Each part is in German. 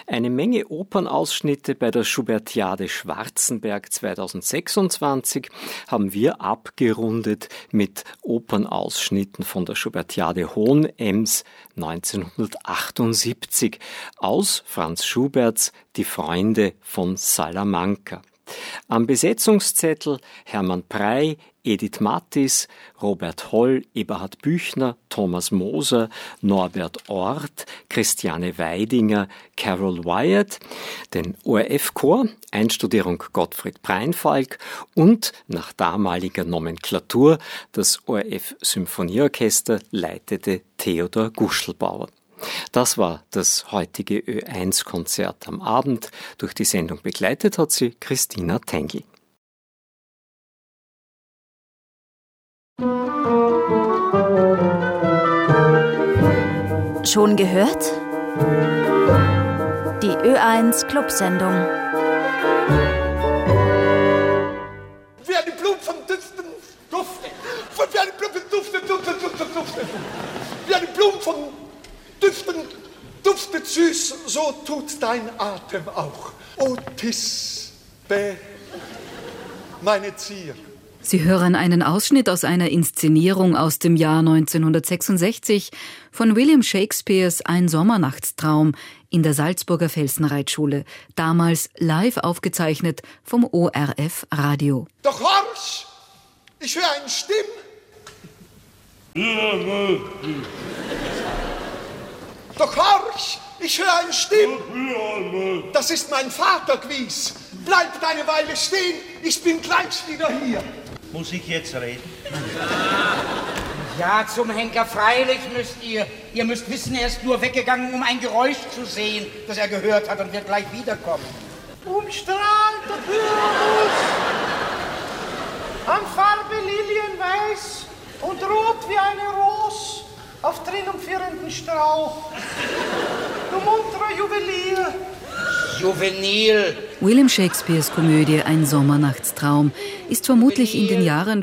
Eine Menge Opernausschnitte bei der Schubertiade Schwarzenberg 2026 haben wir abgerundet mit Opernausschnitten von der Schubertiade Hohenems 1978 aus Franz Schuberts Die Freunde von Salamanca. Am Besetzungszettel Hermann Prey, Edith Mattis, Robert Holl, Eberhard Büchner, Thomas Moser, Norbert Orth, Christiane Weidinger, Carol Wyatt, den ORF-Chor, Einstudierung Gottfried Breinfalk und nach damaliger Nomenklatur das ORF-Symphonieorchester leitete Theodor Guschelbauer. Das war das heutige Ö1-Konzert am Abend. Durch die Sendung begleitet hat sie Christina Tengl. Schon gehört? Die Ö1 Clubsendung. Wie eine Blume von Düften duftet. Wie eine Blume duftet. Wie eine Blume von Düften duftet süß, so tut dein Atem auch. O Tisbe, meine Zier. Sie hören einen Ausschnitt aus einer Inszenierung aus dem Jahr 1966 von William Shakespeares Ein Sommernachtstraum in der Salzburger Felsenreitschule, damals live aufgezeichnet vom ORF Radio. Doch horch, ich höre eine Stimme. Doch horch, ich höre eine Stimme. Das ist mein Vater gewiss. Bleib eine Weile stehen, ich bin gleich wieder hier. Muss ich jetzt reden? Ja, zum Henker, freilich müsst ihr. Ihr müsst wissen, er ist nur weggegangen, um ein Geräusch zu sehen, das er gehört hat und wird gleich wiederkommen. Umstrahlt der Pyramus, an Farbe lilienweiß und rot wie eine Ros auf triumphierenden Strauch. Du munterer Juwelier. Juvenil. William Shakespeares Komödie Ein Sommernachtstraum ist vermutlich in den Jahren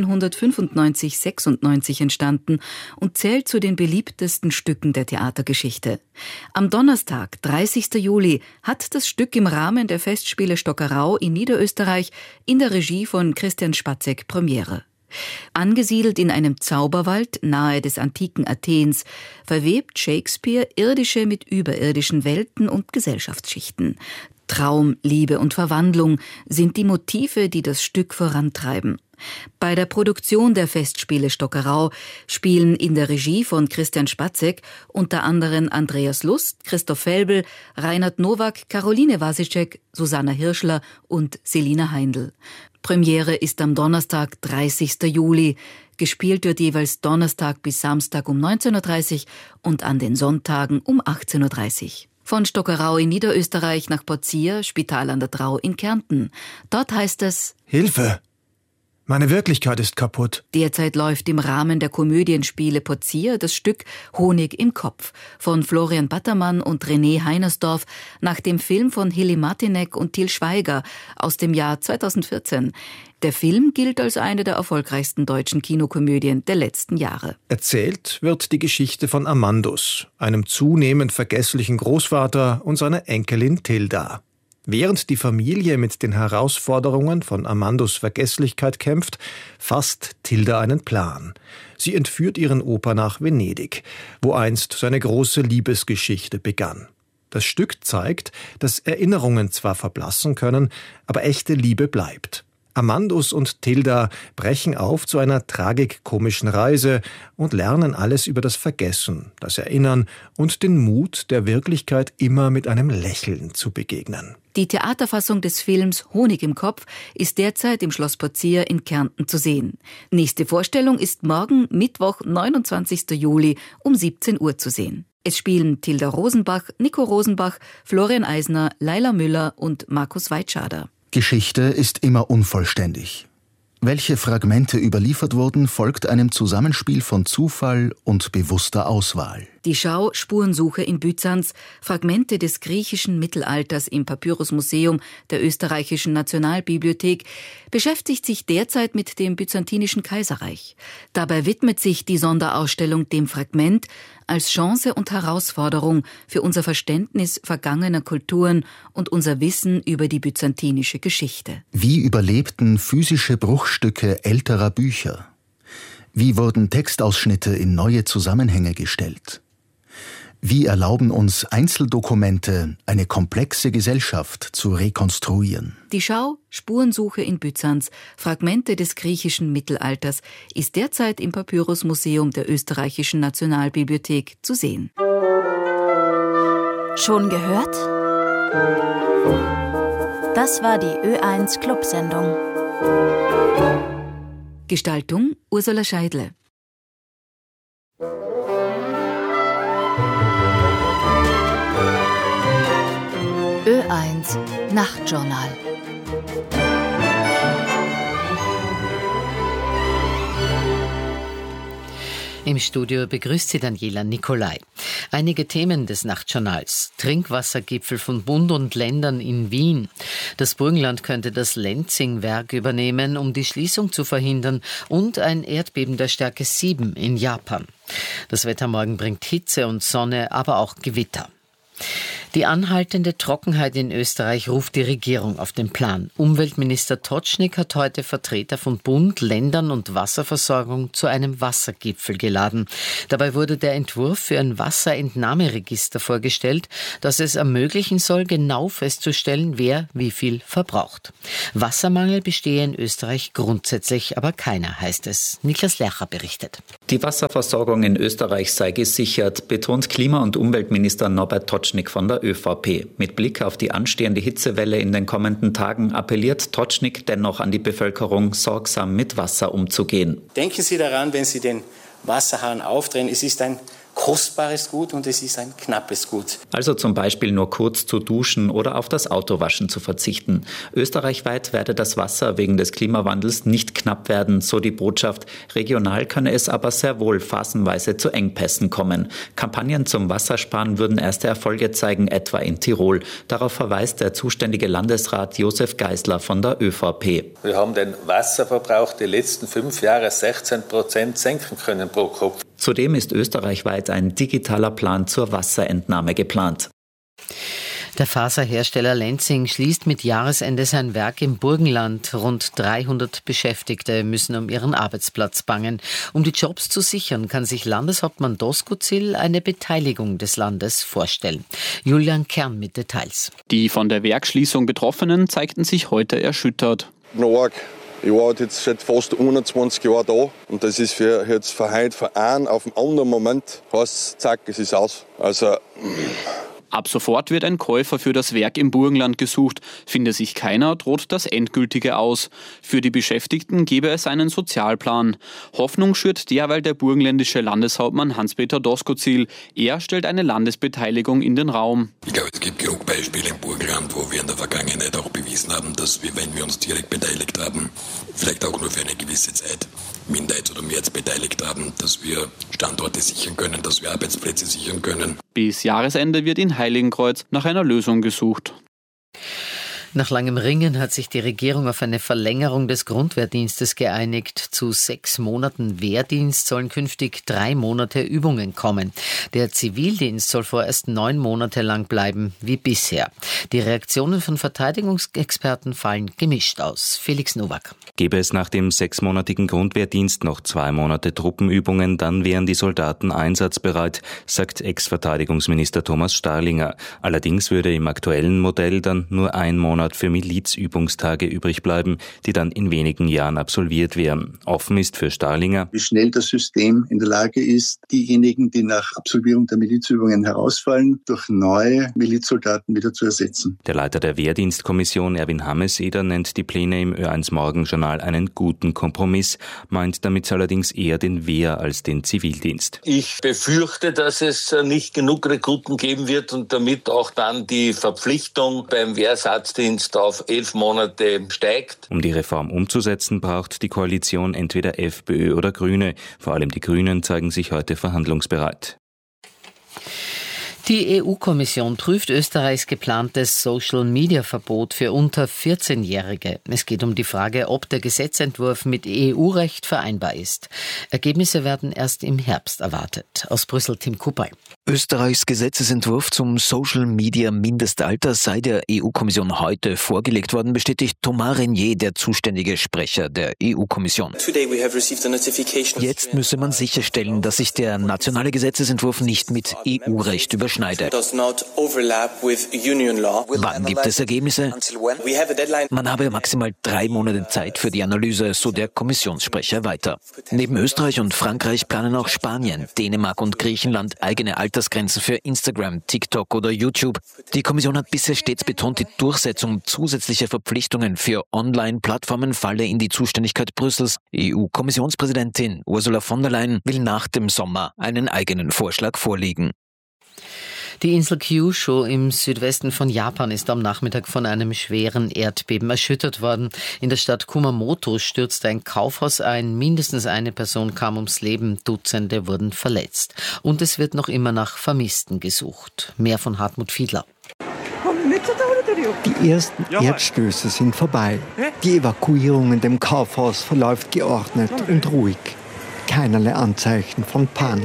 1595-96 entstanden und zählt zu den beliebtesten Stücken der Theatergeschichte. Am Donnerstag, 30. Juli, hat das Stück im Rahmen der Festspiele Stockerau in Niederösterreich in der Regie von Christian Spatzek Premiere. Angesiedelt in einem Zauberwald nahe des antiken Athens, verwebt Shakespeare irdische mit überirdischen Welten und Gesellschaftsschichten. Traum, Liebe und Verwandlung sind die Motive, die das Stück vorantreiben. Bei der Produktion der Festspiele Stockerau spielen in der Regie von Christian Spatzek unter anderem Andreas Lust, Christoph Felbel, Reinhard Nowak, Caroline Wasicek, Susanna Hirschler und Selina Heindl. Premiere ist am Donnerstag, 30. Juli. Gespielt wird jeweils Donnerstag bis Samstag um 19.30 Uhr und an den Sonntagen um 18.30 Uhr. Von Stockerau in Niederösterreich nach Pozir, Spital an der Drau in Kärnten. Dort heißt es: Hilfe! Meine Wirklichkeit ist kaputt. Derzeit läuft im Rahmen der Komödienspiele Pozir das Stück Honig im Kopf von Florian Battermann und René Heinersdorf nach dem Film von Hilly Martinek und Til Schweiger aus dem Jahr 2014. Der Film gilt als eine der erfolgreichsten deutschen Kinokomödien der letzten Jahre. Erzählt wird die Geschichte von Amandus, einem zunehmend vergesslichen Großvater und seiner Enkelin Tilda. Während die Familie mit den Herausforderungen von Amandus Vergesslichkeit kämpft, fasst Tilda einen Plan. Sie entführt ihren Opa nach Venedig, wo einst seine große Liebesgeschichte begann. Das Stück zeigt, dass Erinnerungen zwar verblassen können, aber echte Liebe bleibt. Amandus und Tilda brechen auf zu einer tragikomischen Reise und lernen alles über das Vergessen, das Erinnern und den Mut, der Wirklichkeit immer mit einem Lächeln zu begegnen. Die Theaterfassung des Films Honig im Kopf ist derzeit im Schloss Pozir in Kärnten zu sehen. Nächste Vorstellung ist morgen, Mittwoch, 29. Juli um 17 Uhr zu sehen. Es spielen Tilda Rosenbach, Nico Rosenbach, Florian Eisner, Laila Müller und Markus Weitschader. Geschichte ist immer unvollständig. Welche Fragmente überliefert wurden, folgt einem Zusammenspiel von Zufall und bewusster Auswahl. Die Schau Spurensuche in Byzanz, Fragmente des griechischen Mittelalters im Papyrusmuseum der Österreichischen Nationalbibliothek, beschäftigt sich derzeit mit dem Byzantinischen Kaiserreich. Dabei widmet sich die Sonderausstellung dem Fragment als Chance und Herausforderung für unser Verständnis vergangener Kulturen und unser Wissen über die byzantinische Geschichte. Wie überlebten physische Bruchstücke älterer Bücher? Wie wurden Textausschnitte in neue Zusammenhänge gestellt? Wie erlauben uns Einzeldokumente, eine komplexe Gesellschaft zu rekonstruieren? Die Schau Spurensuche in Byzanz, Fragmente des griechischen Mittelalters, ist derzeit im Papyrusmuseum der Österreichischen Nationalbibliothek zu sehen. Schon gehört? Das war die Ö1 Clubsendung. Gestaltung Ursula Scheidle. Ö1 Nachtjournal. Im Studio begrüßt sie Daniela Nicolai. Einige Themen des Nachtjournals. Trinkwassergipfel von Bund und Ländern in Wien. Das Burgenland könnte das Lenzing-Werk übernehmen, um die Schließung zu verhindern. Und ein Erdbeben der Stärke 7 in Japan. Das Wetter morgen bringt Hitze und Sonne, aber auch Gewitter. Die anhaltende Trockenheit in Österreich ruft die Regierung auf den Plan. Umweltminister Tocznik hat heute Vertreter von Bund, Ländern und Wasserversorgung zu einem Wassergipfel geladen. Dabei wurde der Entwurf für ein Wasserentnahmeregister vorgestellt, das es ermöglichen soll, genau festzustellen, wer wie viel verbraucht. Wassermangel bestehe in Österreich grundsätzlich aber keiner, heißt es. Niklas Lercher berichtet. Die Wasserversorgung in Österreich sei gesichert, betont Klima- und Umweltminister Norbert Tocznik von der ÖVP. Mit Blick auf die anstehende Hitzewelle in den kommenden Tagen appelliert Tocznik dennoch an die Bevölkerung, sorgsam mit Wasser umzugehen. Denken Sie daran, wenn Sie den Wasserhahn aufdrehen, es ist ein kostbares Gut und es ist ein knappes Gut. Also zum Beispiel nur kurz zu duschen oder auf das Autowaschen zu verzichten. Österreichweit werde das Wasser wegen des Klimawandels nicht knapp werden, so die Botschaft. Regional könne es aber sehr wohl phasenweise zu Engpässen kommen. Kampagnen zum Wassersparen würden erste Erfolge zeigen, etwa in Tirol. Darauf verweist der zuständige Landesrat Josef Geisler von der ÖVP. Wir haben den Wasserverbrauch die letzten 5 Jahre 16% senken können pro Kopf. Zudem ist österreichweit ein digitaler Plan zur Wasserentnahme geplant. Der Faserhersteller Lenzing schließt mit Jahresende sein Werk im Burgenland. Rund 300 Beschäftigte müssen um ihren Arbeitsplatz bangen. Um die Jobs zu sichern, kann sich Landeshauptmann Doskozil eine Beteiligung des Landes vorstellen. Julian Kern mit Details. Die von der Werksschließung Betroffenen zeigten sich heute erschüttert. Ich war jetzt seit fast 21 Jahren da und das ist für heute von einem auf den anderen Moment, heißt zack, es ist aus. Also ab sofort wird ein Käufer für das Werk im Burgenland gesucht. Finde sich keiner, droht das Endgültige aus. Für die Beschäftigten gebe es einen Sozialplan. Hoffnung schürt derweil der burgenländische Landeshauptmann Hans-Peter Doskozil. Er stellt eine Landesbeteiligung in den Raum. Ich glaube, es gibt genug Beispiele im Burgenland, wo wir in der Vergangenheit auch bewiesen haben, dass wir, wenn wir uns direkt beteiligt haben, vielleicht auch nur für eine gewisse Zeit, Minderheits- oder Mehrheitsbeteiligt haben, dass wir Standorte sichern können, dass wir Arbeitsplätze sichern können. Bis Jahresende wird in Heiligenkreuz nach einer Lösung gesucht. Nach langem Ringen hat sich die Regierung auf eine Verlängerung des Grundwehrdienstes geeinigt. Zu 6 Monaten Wehrdienst sollen künftig 3 Monate Übungen kommen. Der Zivildienst soll vorerst 9 Monate lang bleiben, wie bisher. Die Reaktionen von Verteidigungsexperten fallen gemischt aus. Felix Nowak. Gäbe es nach dem 6-monatigen Grundwehrdienst noch 2 Monate Truppenübungen, dann wären die Soldaten einsatzbereit, sagt Ex-Verteidigungsminister Thomas Starlinger. Allerdings würde im aktuellen Modell dann nur 1 Monat für Milizübungstage übrig bleiben, die dann in wenigen Jahren absolviert wären. Offen ist für Starlinger, wie schnell das System in der Lage ist, diejenigen, die nach Absolvierung der Milizübungen herausfallen, durch neue Milizsoldaten wieder zu ersetzen. Der Leiter der Wehrdienstkommission, Erwin Hameseder, nennt die Pläne im Ö1 Morgenjournal einen guten Kompromiss, meint damit allerdings eher den Wehr- als den Zivildienst. Ich befürchte, dass es nicht genug Rekruten geben wird und damit auch dann die Verpflichtung beim Wehrersatzdienst auf 11 Monate steigt. Um die Reform umzusetzen, braucht die Koalition entweder FPÖ oder Grüne. Vor allem die Grünen zeigen sich heute verhandlungsbereit. Die EU-Kommission prüft Österreichs geplantes Social-Media-Verbot für unter 14-Jährige. Es geht um die Frage, ob der Gesetzentwurf mit EU-Recht vereinbar ist. Ergebnisse werden erst im Herbst erwartet. Aus Brüssel Tim Kupay. Österreichs Gesetzesentwurf zum Social-Media-Mindestalter sei der EU-Kommission heute vorgelegt worden, bestätigt Thomas Renier, der zuständige Sprecher der EU-Kommission. Jetzt müsse man sicherstellen, dass sich der nationale Gesetzesentwurf nicht mit EU-Recht überschneide. Wann gibt es Ergebnisse? Man habe maximal 3 Monate Zeit für die Analyse, so der Kommissionssprecher weiter. Neben Österreich und Frankreich planen auch Spanien, Dänemark und Griechenland eigene Altersgrenzen für Instagram, TikTok oder YouTube. Die Kommission hat bisher stets betont, die Durchsetzung zusätzlicher Verpflichtungen für Online-Plattformen falle in die Zuständigkeit Brüssels. EU-Kommissionspräsidentin Ursula von der Leyen will nach dem Sommer einen eigenen Vorschlag vorlegen. Die Insel Kyushu im Südwesten von Japan ist am Nachmittag von einem schweren Erdbeben erschüttert worden. In der Stadt Kumamoto stürzte ein Kaufhaus ein. Mindestens eine Person kam ums Leben, Dutzende wurden verletzt. Und es wird noch immer nach Vermissten gesucht. Mehr von Hartmut Fiedler. Die ersten Erdstöße sind vorbei. Die Evakuierung in dem Kaufhaus verläuft geordnet und ruhig. Keinerlei Anzeichen von Panik.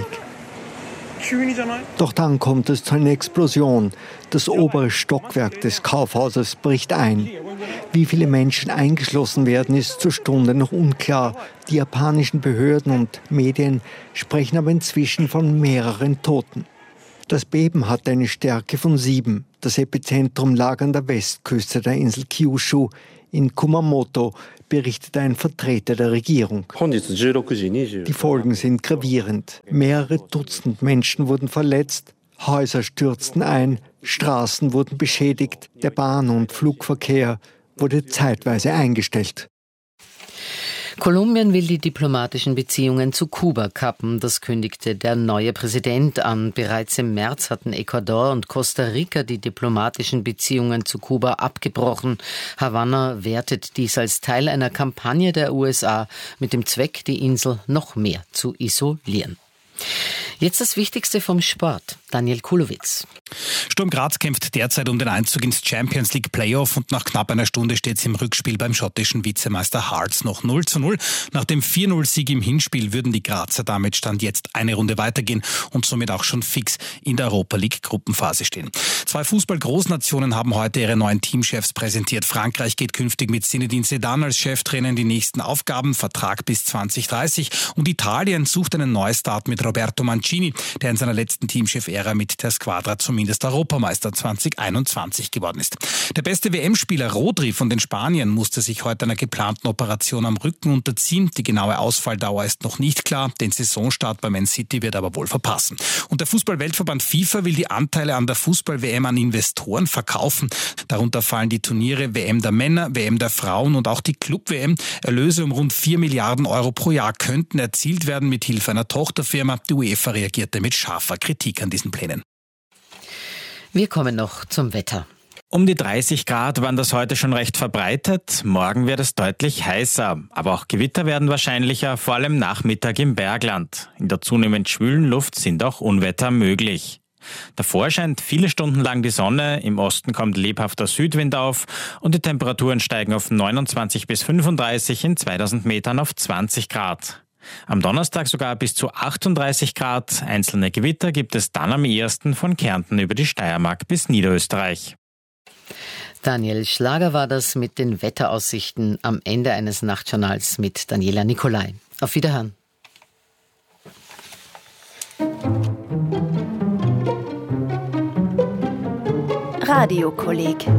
Doch dann kommt es zu einer Explosion. Das obere Stockwerk des Kaufhauses bricht ein. Wie viele Menschen eingeschlossen werden, ist zur Stunde noch unklar. Die japanischen Behörden und Medien sprechen aber inzwischen von mehreren Toten. Das Beben hatte eine Stärke von 7. Das Epizentrum lag an der Westküste der Insel Kyushu. In Kumamoto berichtet ein Vertreter der Regierung. Die Folgen sind gravierend. Mehrere Dutzend Menschen wurden verletzt, Häuser stürzten ein, Straßen wurden beschädigt, der Bahn- und Flugverkehr wurde zeitweise eingestellt. Kolumbien will die diplomatischen Beziehungen zu Kuba kappen. Das kündigte der neue Präsident an. Bereits im März hatten Ecuador und Costa Rica die diplomatischen Beziehungen zu Kuba abgebrochen. Havanna wertet dies als Teil einer Kampagne der USA mit dem Zweck, die Insel noch mehr zu isolieren. Jetzt das Wichtigste vom Sport. Daniel Kulowitz. Sturm Graz kämpft derzeit um den Einzug ins Champions League Playoff und nach knapp einer Stunde steht es im Rückspiel beim schottischen Vizemeister Hearts noch 0:0. Nach dem 4:0-Sieg im Hinspiel würden die Grazer damit Stand jetzt eine Runde weitergehen und somit auch schon fix in der Europa League Gruppenphase stehen. 2 Fußball-Großnationen haben heute ihre neuen Teamchefs präsentiert. Frankreich geht künftig mit Zinedine Zidane als Cheftrainer in die nächsten Aufgaben, Vertrag bis 2030. Und Italien sucht einen Neustart mit Roberto Mancini, der in seiner letzten Teamchef-Ära mit der Squadra zumindest Europameister 2021 geworden ist. Der beste WM-Spieler Rodri von den Spaniern musste sich heute einer geplanten Operation am Rücken unterziehen. Die genaue Ausfalldauer ist noch nicht klar. Den Saisonstart bei Man City wird aber wohl verpassen. Und der Fußball-Weltverband FIFA will die Anteile an der Fußball-WM an Investoren verkaufen. Darunter fallen die Turniere WM der Männer, WM der Frauen und auch die Club-WM. Erlöse um rund 4 Milliarden Euro pro Jahr könnten erzielt werden mit Hilfe einer Tochterfirma. Die UEFA reagierte mit scharfer Kritik an diesen Plänen. Wir kommen noch zum Wetter. Um die 30 Grad waren das heute schon recht verbreitet. Morgen wird es deutlich heißer. Aber auch Gewitter werden wahrscheinlicher, vor allem Nachmittag im Bergland. In der zunehmend schwülen Luft sind auch Unwetter möglich. Davor scheint viele Stunden lang die Sonne, im Osten kommt lebhafter Südwind auf und die Temperaturen steigen auf 29 bis 35, in 2000 Metern auf 20 Grad. Am Donnerstag sogar bis zu 38 Grad. Einzelne Gewitter gibt es dann am ehesten von Kärnten über die Steiermark bis Niederösterreich. Daniel Schlager war das mit den Wetteraussichten am Ende eines Nachtjournals mit Daniela Nicolai. Auf Wiederhören. Radiokolleg.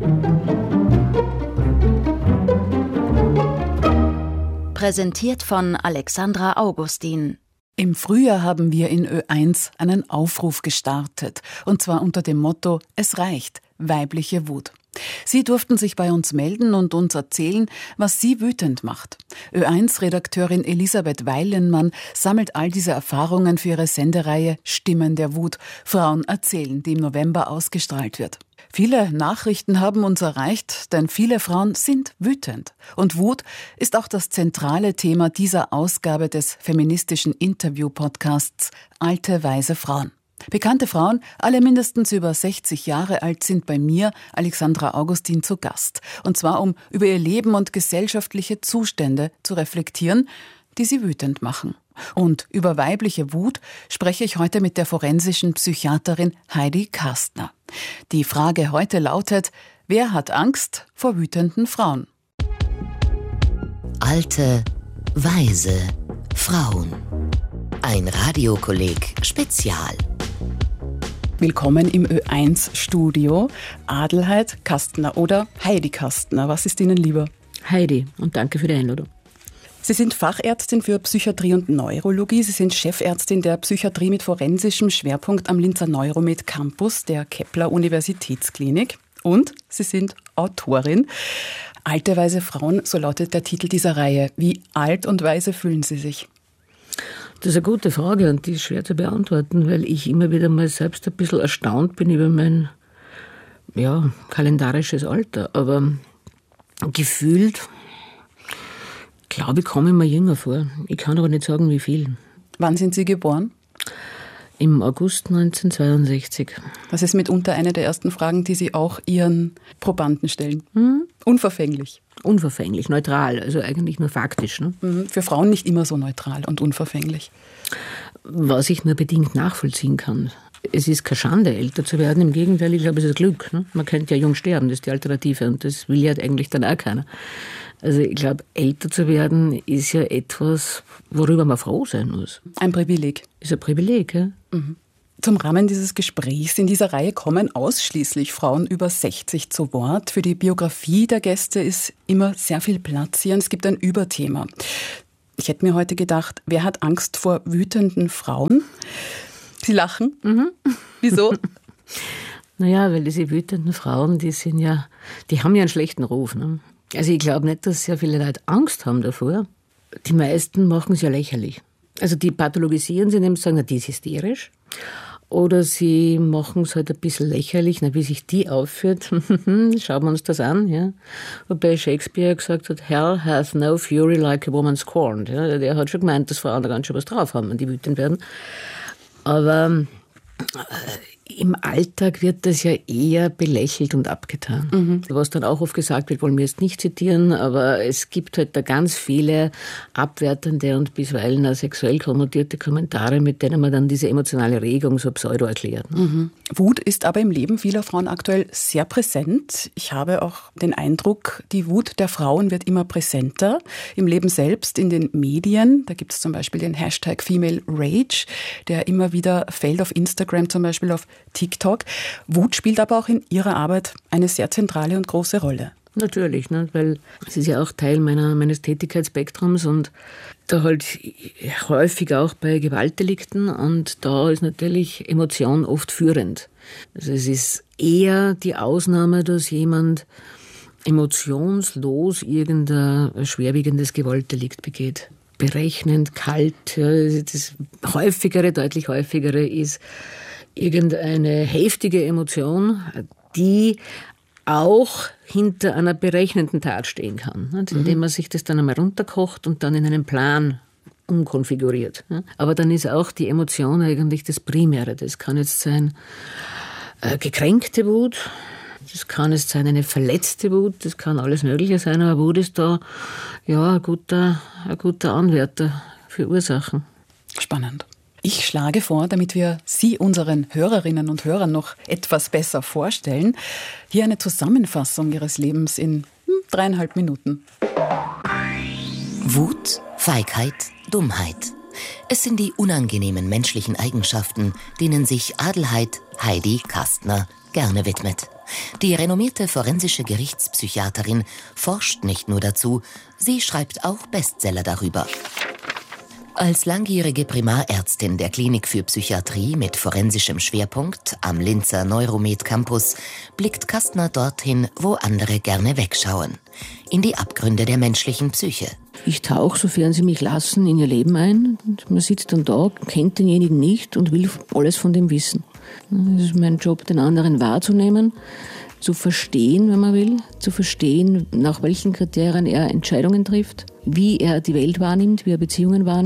Präsentiert von Alexandra Augustin. Im Frühjahr haben wir in Ö1 einen Aufruf gestartet. Und zwar unter dem Motto: Es reicht, weibliche Wut. Sie durften sich bei uns melden und uns erzählen, was sie wütend macht. Ö1-Redakteurin Elisabeth Weilenmann sammelt all diese Erfahrungen für ihre Sendereihe Stimmen der Wut. Frauen erzählen, die im November ausgestrahlt wird. Viele Nachrichten haben uns erreicht, denn viele Frauen sind wütend. Und Wut ist auch das zentrale Thema dieser Ausgabe des feministischen Interview-Podcasts Alte, weise Frauen. Bekannte Frauen, alle mindestens über 60 Jahre alt, sind bei mir, Alexandra Augustin, zu Gast. Und zwar, um über ihr Leben und gesellschaftliche Zustände zu reflektieren, die sie wütend machen. Und über weibliche Wut spreche ich heute mit der forensischen Psychiaterin Heidi Kastner. Die Frage heute lautet: Wer hat Angst vor wütenden Frauen? Alte, weise Frauen. Ein Radiokolleg Spezial. Willkommen im Ö1-Studio. Adelheid Kastner oder Heidi Kastner. Was ist Ihnen lieber? Heidi, und danke für die Einladung. Sie sind Fachärztin für Psychiatrie und Neurologie. Sie sind Chefärztin der Psychiatrie mit forensischem Schwerpunkt am Linzer Neuromed Campus der Kepler Universitätsklinik. Und Sie sind Autorin. Alte, weise Frauen, so lautet der Titel dieser Reihe. Wie alt und weise fühlen Sie sich? Das ist eine gute Frage und die ist schwer zu beantworten, weil ich immer wieder mal selbst ein bisschen erstaunt bin über mein kalendarisches Alter. Aber gefühlt, glaube ich, komme ich mir jünger vor. Ich kann aber nicht sagen, wie viel. Wann sind Sie geboren? Im August 1962. Das ist mitunter eine der ersten Fragen, die Sie auch Ihren Probanden stellen. Unverfänglich. Unverfänglich, neutral, also eigentlich nur faktisch. Ne? Für Frauen nicht immer so neutral und unverfänglich. Was ich nur bedingt nachvollziehen kann. Es ist keine Schande, älter zu werden. Im Gegenteil, ich glaube, es ist Glück. Ne? Man könnte ja jung sterben, das ist die Alternative. Und das will ja eigentlich dann auch keiner. Also ich glaube, älter zu werden ist ja etwas, worüber man froh sein muss. Ein Privileg. Ist ein Privileg, ja. Zum Rahmen dieses Gesprächs in dieser Reihe kommen ausschließlich Frauen über 60 zu Wort. Für die Biografie der Gäste ist immer sehr viel Platz hier und es gibt ein Überthema. Ich hätte mir heute gedacht, wer hat Angst vor wütenden Frauen? Sie lachen. Wieso? Naja, weil diese wütenden Frauen, die haben ja einen schlechten Ruf. Ne? Also ich glaube nicht, dass sehr viele Leute Angst haben davor. Die meisten machen es ja lächerlich. Also die pathologisieren sie, indem sie sagen, die ist hysterisch. Oder sie machen es halt ein bisschen lächerlich, wie sich die aufführt. Schauen wir uns das an. Ja. Wobei Shakespeare gesagt hat, Hell hath no fury like a woman scorned. Ja, der hat schon gemeint, dass Frauen da ganz schön was drauf haben, wenn die wütend werden. Aber im Alltag wird das ja eher belächelt und abgetan. Was dann auch oft gesagt wird, wollen wir jetzt nicht zitieren, aber es gibt halt da ganz viele abwertende und bisweilen auch sexuell konnotierte Kommentare, mit denen man dann diese emotionale Regung so pseudo erklärt. Wut ist aber im Leben vieler Frauen aktuell sehr präsent. Ich habe auch den Eindruck, die Wut der Frauen wird immer präsenter. Im Leben selbst, in den Medien, da gibt es zum Beispiel den Hashtag Female Rage, der immer wieder fällt auf Instagram, zum Beispiel auf TikTok. Wut spielt aber auch in Ihrer Arbeit eine sehr zentrale und große Rolle. Natürlich, ne? Weil es ist ja auch Teil meines Tätigkeitsspektrums und da halt häufig auch bei Gewaltdelikten und da ist natürlich Emotion oft führend. Also es ist eher die Ausnahme, dass jemand emotionslos irgendein schwerwiegendes Gewaltdelikt begeht. Berechnend, kalt, ja, das häufigere, deutlich häufigere ist irgendeine heftige Emotion, die auch hinter einer berechnenden Tat stehen kann, indem man sich das dann einmal runterkocht und dann in einen Plan umkonfiguriert. Aber dann ist auch die Emotion eigentlich das Primäre. Das kann jetzt sein gekränkte Wut, das kann jetzt sein eine verletzte Wut, das kann alles Mögliche sein, aber Wut ist da ein guter Anwärter für Ursachen. Spannend. Ich schlage vor, damit wir Sie unseren Hörerinnen und Hörern noch etwas besser vorstellen, hier eine Zusammenfassung Ihres Lebens in 3,5 Minuten. Wut, Feigheit, Dummheit. Es sind die unangenehmen menschlichen Eigenschaften, denen sich Adelheid Heidi Kastner gerne widmet. Die renommierte forensische Gerichtspsychiaterin forscht nicht nur dazu, sie schreibt auch Bestseller darüber. Als langjährige Primarärztin der Klinik für Psychiatrie mit forensischem Schwerpunkt am Linzer Neuromed Campus blickt Kastner dorthin, wo andere gerne wegschauen. In die Abgründe der menschlichen Psyche. Ich tauche, sofern sie mich lassen, in ihr Leben ein. Und man sitzt dann da, kennt denjenigen nicht und will alles von dem wissen. Es ist mein Job, den anderen wahrzunehmen, zu verstehen, wenn man will, zu verstehen, nach welchen Kriterien er Entscheidungen trifft, wie er die Welt wahrnimmt, wie er Beziehungen wahrnimmt,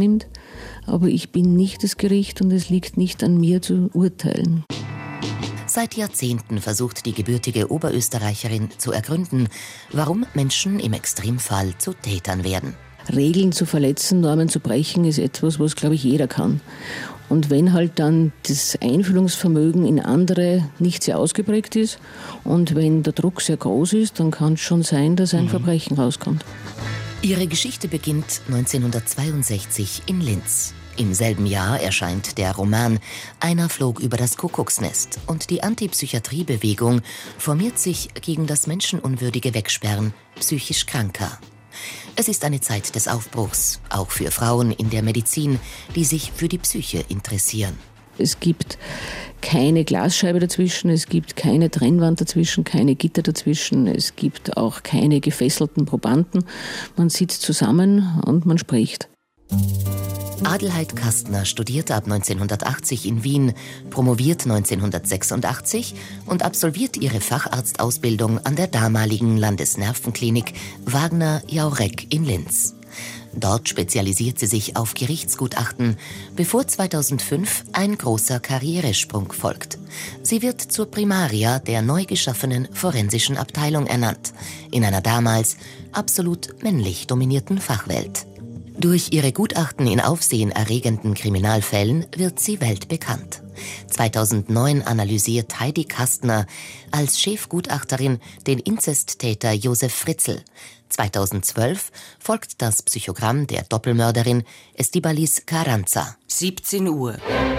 Aber ich bin nicht das Gericht und es liegt nicht an mir zu urteilen. Seit Jahrzehnten versucht die gebürtige Oberösterreicherin zu ergründen, warum Menschen im Extremfall zu Tätern werden. Regeln zu verletzen, Normen zu brechen, ist etwas, was, glaube ich, jeder kann. Und wenn halt dann das Einfühlungsvermögen in andere nicht sehr ausgeprägt ist und wenn der Druck sehr groß ist, dann kann es schon sein, dass ein Verbrechen rauskommt. Ihre Geschichte beginnt 1962 in Linz. Im selben Jahr erscheint der Roman Einer flog über das Kuckucksnest und die Antipsychiatriebewegung formiert sich gegen das menschenunwürdige Wegsperren psychisch Kranker. Es ist eine Zeit des Aufbruchs, auch für Frauen in der Medizin, die sich für die Psyche interessieren. Es gibt keine Glasscheibe dazwischen, es gibt keine Trennwand dazwischen, keine Gitter dazwischen, es gibt auch keine gefesselten Probanden. Man sitzt zusammen und man spricht. Adelheid Kastner studiert ab 1980 in Wien, promoviert 1986 und absolviert ihre Facharztausbildung an der damaligen Landesnervenklinik Wagner-Jaurek in Linz. Dort spezialisiert sie sich auf Gerichtsgutachten, bevor 2005 ein großer Karrieresprung folgt. Sie wird zur Primaria der neu geschaffenen forensischen Abteilung ernannt, in einer damals absolut männlich dominierten Fachwelt. Durch ihre Gutachten in aufsehenerregenden Kriminalfällen wird sie weltbekannt. 2009 analysiert Heidi Kastner als Chefgutachterin den Inzesttäter Josef Fritzl. 2012 folgt das Psychogramm der Doppelmörderin Estibalis Carranza. 17 Uhr.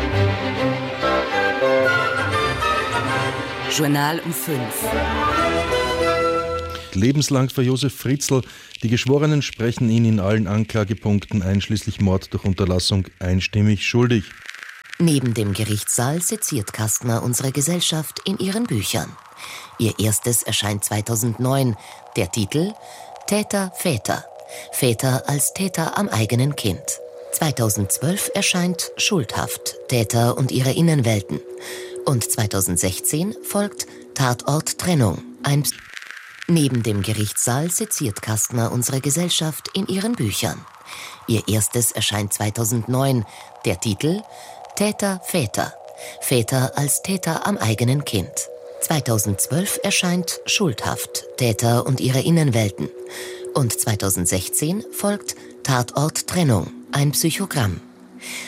Journal um 5. Lebenslang für Josef Fritzl. Die Geschworenen sprechen ihn in allen Anklagepunkten einschließlich Mord durch Unterlassung einstimmig schuldig. Neben dem Gerichtssaal seziert Kastner unsere Gesellschaft in ihren Büchern. Ihr erstes erscheint 2009. Der Titel Täter, Väter. Väter als Täter am eigenen Kind. 2012 erscheint Schuldhaft. Täter und ihre Innenwelten. Und 2016 folgt Tatort Trennung. Neben dem Gerichtssaal seziert Kastner unsere Gesellschaft in ihren Büchern. Ihr erstes erscheint 2009. Der Titel Täter, Väter. Väter als Täter am eigenen Kind. 2012 erscheint Schuldhaft. Täter und ihre Innenwelten. Und 2016 folgt Tatort Trennung. Ein Psychogramm.